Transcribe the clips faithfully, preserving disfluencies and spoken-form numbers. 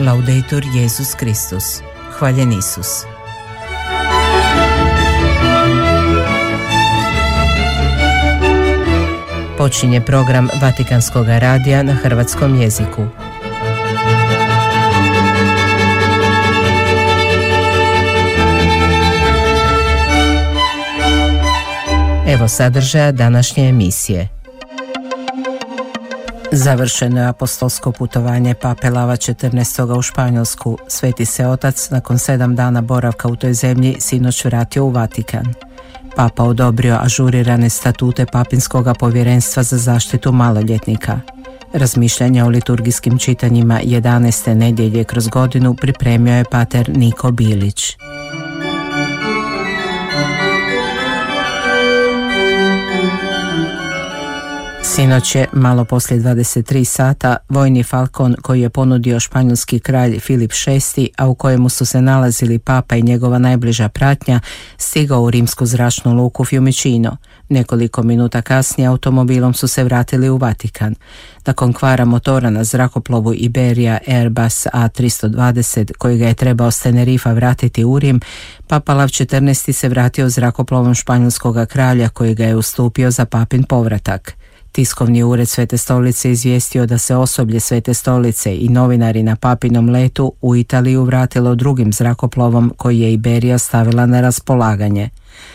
Laudetur Jesus Kristus. Hvaljen Isus. Počinje program Vatikanskog radija na hrvatskom jeziku. Evo sadržaja današnje emisije. Završeno je apostolsko putovanje pape Lava četrnaestog u Španjolsku. Sveti se otac nakon sedam dana boravka u toj zemlji sinoć vratio u Vatikan. Papa odobrio ažurirane statute Papinskog povjerenstva za zaštitu maloljetnika. Razmišljanja o liturgijskim čitanjima jedanaeste nedjelje kroz godinu pripremio je pater Niko Bilić. Sinoć je, malo poslije dvadeset tri sata, vojni falkon koji je ponudio španjolski kralj Filip šesti, a u kojemu su se nalazili papa i njegova najbliža pratnja, stigao u rimsku zračnu luku Fiumicino. Nekoliko minuta kasnije automobilom su se vratili u Vatikan. Nakon kvara motora na zrakoplovu Iberia Airbus A tristo dvadeset, koji ga je trebao s Tenerifa vratiti u Rim, papa Lav četrnaesti se vratio zrakoplovom španjolskog kralja koji ga je ustupio za papin povratak. Tiskovni ured Svete stolice izvijestio da se osoblje Svete stolice i novinari na papinom letu u Italiju vratilo drugim zrakoplovom koji je Iberija stavila na raspolaganje.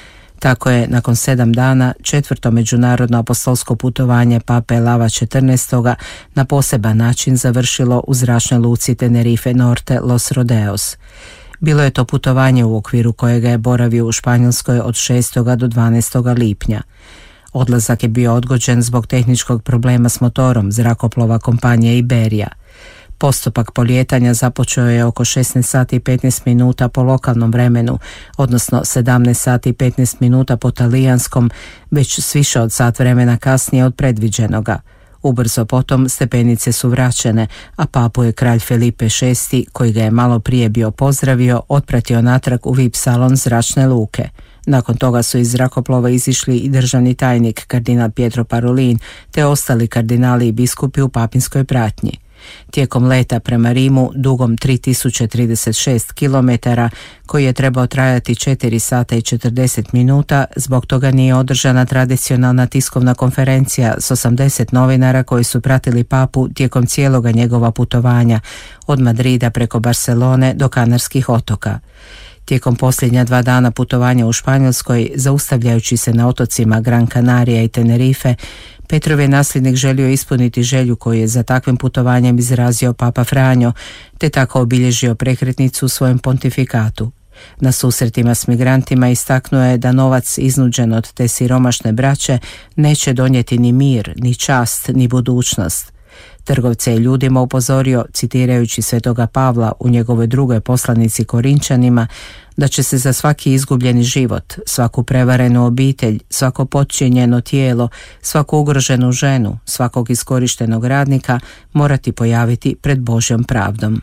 Tako je nakon sedam dana četvrto međunarodno apostolsko putovanje pape Lava četrnaestog na poseban način završilo u zračnoj luci Tenerife Norte Los Rodeos. Bilo je to putovanje u okviru kojega je boravio u Španjolskoj od šestog do dvanaestog lipnja. Odlazak je bio odgođen zbog tehničkog problema s motorom zrakoplova kompanije Iberija. Postupak polijetanja započeo je oko šesnaest sati i petnaest minuta po lokalnom vremenu, odnosno sedamnaest sati i petnaest minuta po talijanskom, već s više od sat vremena kasnije od predviđenoga. Ubrzo potom stepenice su vraćene, a papu je kralj Felipe šesti, koji ga je malo prije bio pozdravio, otpratio natrag u V I P salon zračne luke. Nakon toga su iz zrakoplova izišli i državni tajnik kardinal Pietro Parolin te ostali kardinali i biskupi u papinskoj pratnji. Tijekom leta prema Rimu, dugom tri tisuće trideset šest kilometara, koji je trebao trajati četiri sata i četrdeset minuta, zbog toga nije održana tradicionalna tiskovna konferencija s osamdeset novinara koji su pratili papu tijekom cijeloga njegova putovanja, od Madrida preko Barcelone do Kanarskih otoka. Tijekom posljednja dva dana putovanja u Španjolskoj, zaustavljajući se na otocima Gran Canaria i Tenerife, Petrov je nasljednik želio ispuniti želju koju je za takvim putovanjem izrazio papa Franjo, te tako obilježio prekretnicu u svojem pontifikatu. Na susretima s migrantima istaknuo je da novac iznuđen od te siromašne braće neće donijeti ni mir, ni čast, ni budućnost. Trgovce je ljudima upozorio, citirajući svetoga Pavla u njegovoj drugoj poslanici Korinčanima, da će se za svaki izgubljeni život, svaku prevarenu obitelj, svako potčinjeno tijelo, svaku ugroženu ženu, svakog iskorištenog radnika morati pojaviti pred Božjom pravdom.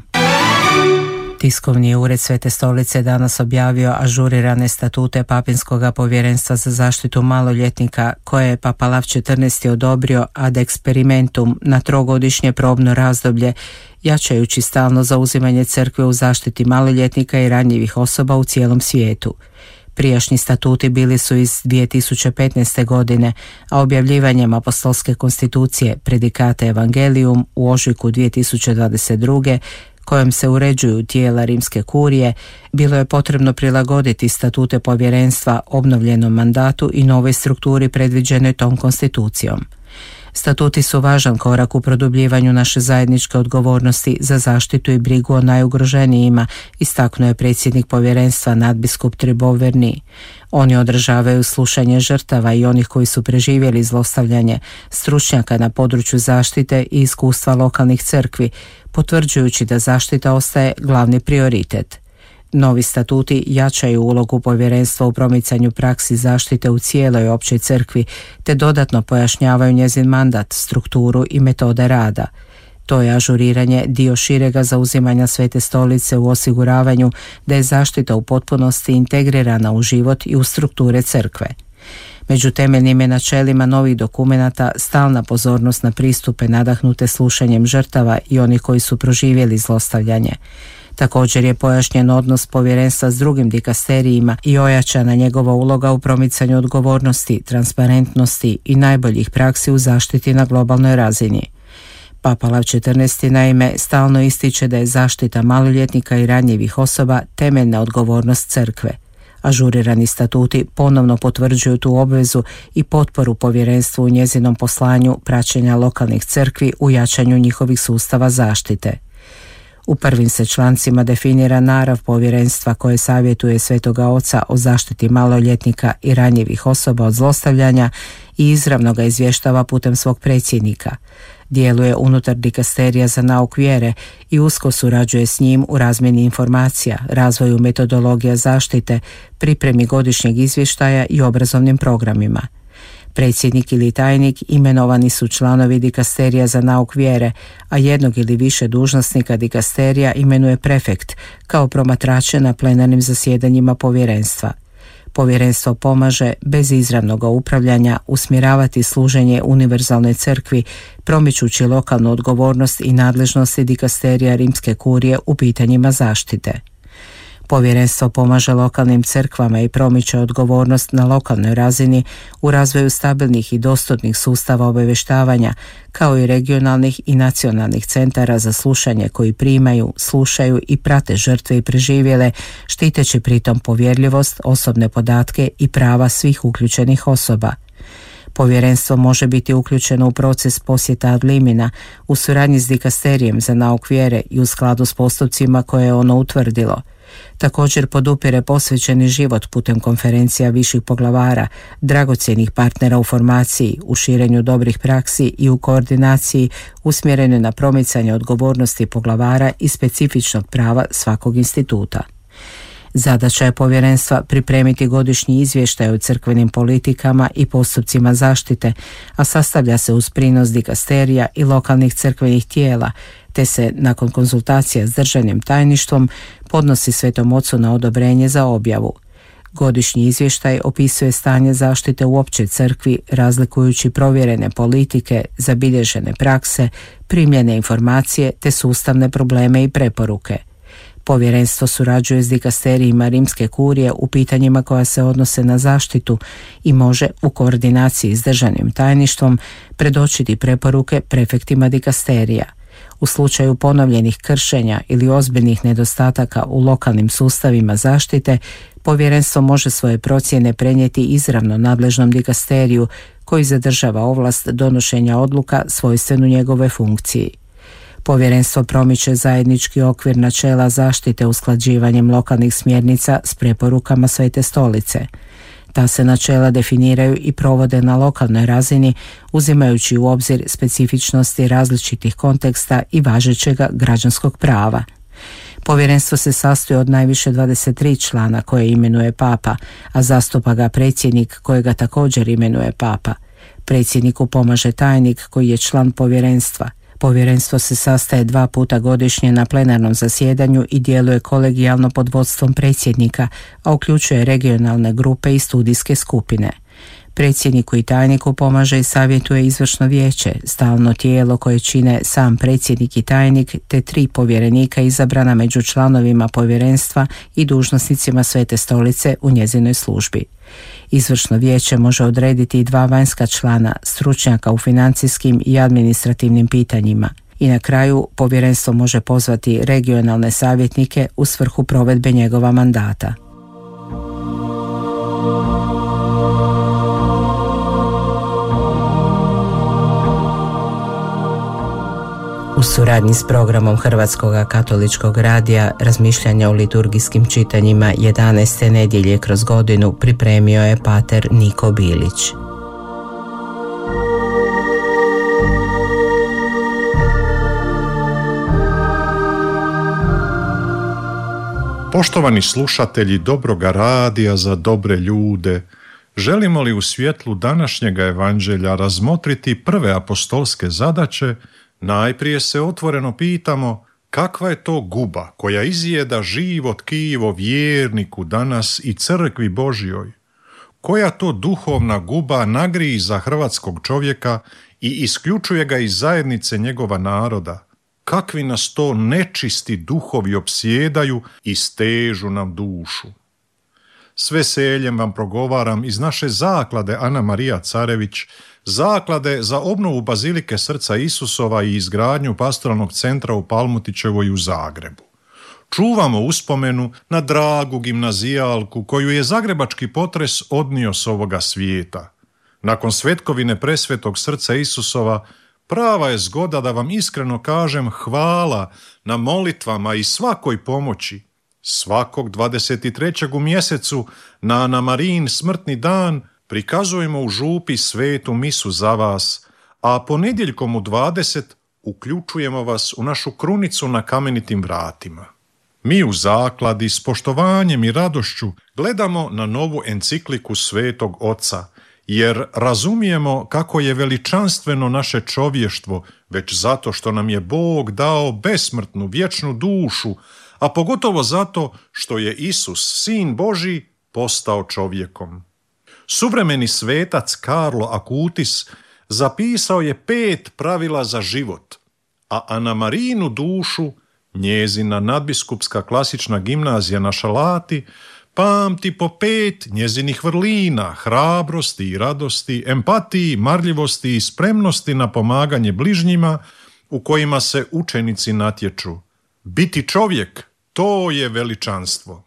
Tiskovni ured Svete stolice danas objavio ažurirane statute Papinskog povjerenstva za zaštitu maloljetnika koje je papa Lav četrnaesti odobrio ad experimentum na trogodišnje probno razdoblje, jačajući stalno zauzimanje crkve u zaštiti maloljetnika i ranjivih osoba u cijelom svijetu. Prijašnji statuti bili su iz dvije tisuće petnaeste godine, a objavljivanjem apostolske konstitucije Predikate Evangelium u ožujku dvije tisuće dvadeset druge kojom se uređuju tijela rimske kurije, bilo je potrebno prilagoditi statute povjerenstva obnovljenom mandatu i novoj strukturi predviđenoj tom konstitucijom. Statuti su važan korak u produbljivanju naše zajedničke odgovornosti za zaštitu i brigu o najugroženijima, istaknuo je predsjednik povjerenstva nadbiskup Tribov Verni. Oni odražavaju slušanje žrtava i onih koji su preživjeli zlostavljanje, stručnjaka na području zaštite i iskustva lokalnih crkvi, potvrđujući da zaštita ostaje glavni prioritet. Novi statuti jačaju ulogu povjerenstva u promicanju praksi zaštite u cijeloj općoj crkvi, te dodatno pojašnjavaju njezin mandat, strukturu i metode rada. To je ažuriranje dio širega zauzimanja Svete stolice u osiguravanju da je zaštita u potpunosti integrirana u život i u strukture crkve. Među temeljnim je načelima novih dokumenata stalna pozornost na pristupe nadahnute slušanjem žrtava i onih koji su proživjeli zlostavljanje. Također je pojašnjen odnos povjerenstva s drugim dikasterijima i ojačana njegova uloga u promicanju odgovornosti, transparentnosti i najboljih praksi u zaštiti na globalnoj razini. Papa Lav četrnaesti naime stalno ističe da je zaštita maloljetnika i ranjivih osoba temeljna odgovornost crkve. Ažurirani statuti ponovno potvrđuju tu obvezu i potporu povjerenstvu u njezinom poslanju praćenja lokalnih crkvi u jačanju njihovih sustava zaštite. U prvim se člancima definira narav povjerenstva koje savjetuje Svetoga Oca o zaštiti maloljetnika i ranjivih osoba od zlostavljanja i izravno ga izvještava putem svog predsjednika. Djeluje unutar dikasterija za nauk vjere i usko surađuje s njim u razmjeni informacija, razvoju metodologija zaštite, pripremi godišnjeg izvještaja i obrazovnim programima. Predsjednik ili tajnik imenovani su članovi dikasterija za nauk vjere, a jednog ili više dužnosnika dikasterija imenuje prefekt kao promatrače na plenarnim zasjedanjima povjerenstva. Povjerenstvo pomaže bez izravnog upravljanja usmjeravati služenje univerzalnoj crkvi, promičući lokalnu odgovornost i nadležnosti dikasterija Rimske kurije u pitanjima zaštite. Povjerenstvo pomaže lokalnim crkvama i promiče odgovornost na lokalnoj razini u razvoju stabilnih i dostupnih sustava obavještavanja, kao i regionalnih i nacionalnih centara za slušanje koji primaju, slušaju i prate žrtve i preživjele, štiteći pritom povjerljivost, osobne podatke i prava svih uključenih osoba. Povjerenstvo može biti uključeno u proces posjeta ad limina u suradnji s dikasterijem za nauk vjere i u skladu s postupcima koje je ono utvrdilo. Također podupire posvećeni život putem konferencija viših poglavara, dragocjenih partnera u formaciji, u širenju dobrih praksi i u koordinaciji usmjerene na promicanje odgovornosti poglavara i specifičnog prava svakog instituta. Zadaća je povjerenstva pripremiti godišnji izvještaj o crkvenim politikama i postupcima zaštite, a sastavlja se uz prinos dikasterija i lokalnih crkvenih tijela, te se nakon konzultacija s državnim tajništvom podnosi Svetom Ocu na odobrenje za objavu. Godišnji izvještaj opisuje stanje zaštite u općoj crkvi, razlikujući provjerene politike, zabilježene prakse, primljene informacije te sustavne probleme i preporuke. Povjerenstvo surađuje s dikasterijima Rimske kurije u pitanjima koja se odnose na zaštitu i može u koordinaciji s državnim tajništvom predočiti preporuke prefektima dikasterija. U slučaju ponovljenih kršenja ili ozbiljnih nedostataka u lokalnim sustavima zaštite, povjerenstvo može svoje procjene prenijeti izravno nadležnom dikasteriju koji zadržava ovlast donošenja odluka svojstvenu njegove funkciji. Povjerenstvo promiče zajednički okvir načela zaštite usklađivanjem lokalnih smjernica s preporukama Svete stolice. Ta se načela definiraju i provode na lokalnoj razini, uzimajući u obzir specifičnosti različitih konteksta i važećega građanskog prava. Povjerenstvo se sastoji od najviše dvadeset tri člana koje imenuje Papa, a zastupa ga predsjednik kojega također imenuje Papa. Predsjedniku pomaže tajnik koji je član povjerenstva. Povjerenstvo se sastaje dva puta godišnje na plenarnom zasjedanju i djeluje kolegijalno pod vodstvom predsjednika, a uključuje regionalne grupe i studijske skupine. Predsjedniku i tajniku pomaže i savjetuje izvršno vijeće, stalno tijelo koje čine sam predsjednik i tajnik, te tri povjerenika izabrana među članovima povjerenstva i dužnosnicima Svete stolice u njezinoj službi. Izvršno vijeće može odrediti i dva vanjska člana, stručnjaka u financijskim i administrativnim pitanjima. I na kraju, povjerenstvo može pozvati regionalne savjetnike u svrhu provedbe njegova mandata. U suradnji s programom Hrvatskog katoličkog radija razmišljanja o liturgijskim čitanjima jedanaeste nedjelje kroz godinu pripremio je pater Niko Bilić. Poštovani slušatelji Dobroga radija za dobre ljude, želimo li u svjetlu današnjega evanđelja razmotriti prve apostolske zadaće, najprije se otvoreno pitamo kakva je to guba koja izjeda živo tkivo vjerniku danas i crkvi Božjoj. koja to duhovna guba nagriza hrvatskog čovjeka i isključuje ga iz zajednice njegova naroda. Kakvi nas to nečisti duhovi opsjedaju i stežu nam dušu. S veseljem vam progovaram iz naše zaklade Ana Marija Carević, zaklade za obnovu Bazilike Srca Isusova i izgradnju pastoralnog centra u Palmutićevoj u Zagrebu. Čuvamo uspomenu na dragu gimnazijalku koju je zagrebački potres odnio s ovoga svijeta. Nakon svetkovine presvetog Srca Isusova, prava je zgoda da vam iskreno kažem hvala na molitvama i svakoj pomoći. Svakog dvadeset trećeg u mjesecu na Ana Marijin smrtni dan prikazujemo u župi svetu misu za vas, a ponedjeljkom u dvadeset uključujemo vas u našu krunicu na kamenitim vratima. Mi u zakladi s poštovanjem i radošću gledamo na novu encikliku Svetog Oca, jer razumijemo kako je veličanstveno naše čovještvo već zato što nam je Bog dao besmrtnu vječnu dušu, a pogotovo zato što je Isus, Sin Božji, postao čovjekom. Suvremeni svetac Karlo Akutis zapisao je pet pravila za život, a Ana Marijinu dušu njezina nadbiskupska klasična gimnazija na Šalati pamti po pet njezinih vrlina, hrabrosti i radosti, empatiji, marljivosti i spremnosti na pomaganje bližnjima u kojima se učenici natječu. Biti čovjek, to je veličanstvo.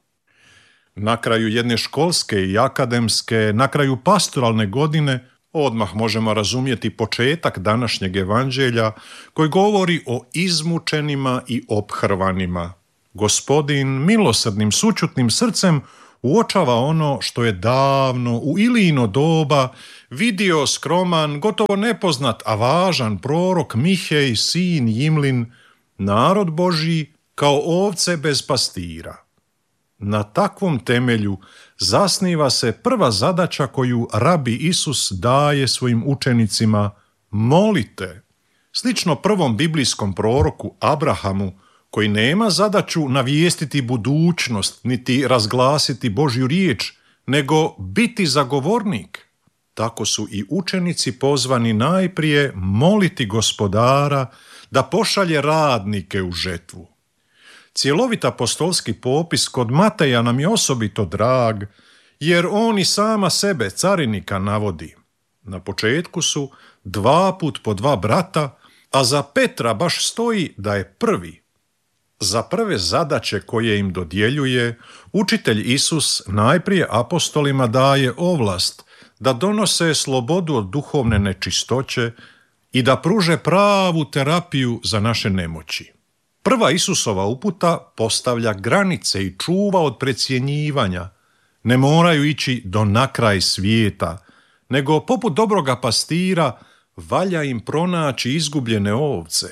Na kraju jedne školske i akademske, na kraju pastoralne godine, odmah možemo razumjeti početak današnjeg evanđelja koji govori o izmučenima i ophrvanima. Gospodin milosrdnim sućutnim srcem uočava ono što je davno u Ilijino doba vidio skroman, gotovo nepoznat, a važan prorok Mihej, sin Jimlin, narod Božji kao ovce bez pastira. Na takvom temelju zasniva se prva zadaća koju rabi Isus daje svojim učenicima: molite. Slično prvom biblijskom proroku Abrahamu, koji nema zadaću navijestiti budućnost niti razglasiti Božju riječ, nego biti zagovornik. Tako su i učenici pozvani najprije moliti Gospodara da pošalje radnike u žetvu. Cjelovit apostolski popis kod Mateja nam je osobito drag, jer on i sama sebe, carinika, navodi. Na početku su dva put po dva brata, a za Petra baš stoji da je prvi. Za prve zadaće koje im dodjeljuje, učitelj Isus najprije apostolima daje ovlast da donose slobodu od duhovne nečistoće i da pruže pravu terapiju za naše nemoći. Prva Isusova uputa postavlja granice i čuva od precjenjivanja. Ne moraju ići do nakraj svijeta, nego poput dobroga pastira valja im pronaći izgubljene ovce.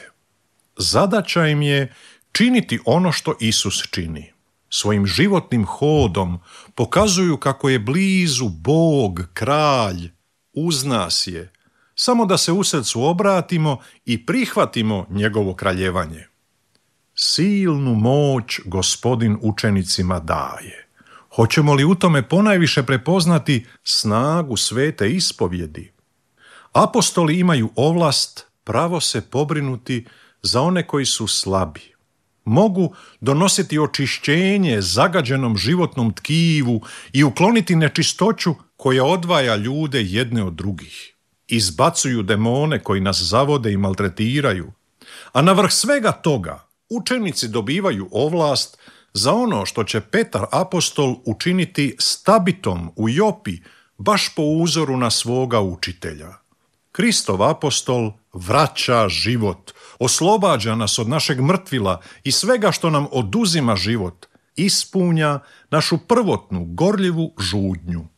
Zadaća im je činiti ono što Isus čini. Svojim životnim hodom pokazuju kako je blizu Bog, kralj, uz nas je. Samo da se u srcu obratimo i prihvatimo njegovo kraljevanje. Silnu moć Gospodin učenicima daje. Hoćemo li u tome ponajviše prepoznati snagu svete ispovjedi? Apostoli imaju ovlast pravo se pobrinuti za one koji su slabi. Mogu donositi očišćenje zagađenom životnom tkivu i ukloniti nečistoću koja odvaja ljude jedne od drugih. Izbacuju demone koji nas zavode i maltretiraju. A na vrh svega toga učenici dobivaju ovlast za ono što će Petar apostol učiniti s Tabitom u Jopi, baš po uzoru na svoga učitelja. Kristov apostol vraća život, oslobađa nas od našeg mrtvila i svega što nam oduzima život, ispunja našu prvotnu gorljivu žudnju.